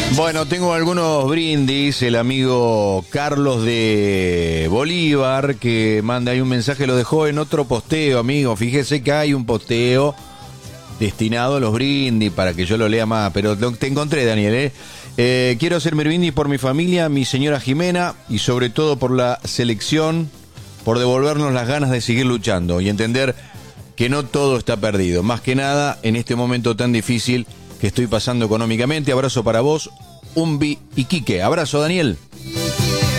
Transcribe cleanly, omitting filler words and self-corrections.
Bueno, tengo algunos brindis. El amigo Carlos de Bolívar que manda ahí un mensaje, lo dejó en otro posteo, amigo. Fíjese que hay un posteo destinado a los brindis para que yo lo lea más, pero te encontré, Daniel, ¿eh? Quiero hacer mi brindis por mi familia, mi señora Jimena, y sobre todo por la selección, por devolvernos las ganas de seguir luchando y entender que no todo está perdido. Más que nada en este momento tan difícil que estoy pasando económicamente. Abrazo para vos, Umbi y Quique. Abrazo, Daniel.